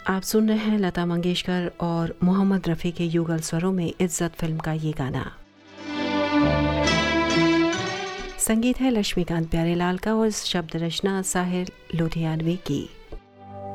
आप सुन रहे हैं लता मंगेशकर और मोहम्मद रफ़ी के युगल स्वरों में इज्जत फिल्म का ये गाना। संगीत है लक्ष्मीकांत प्यारेलाल का और शब्द रचना साहिर लोधियानवी की।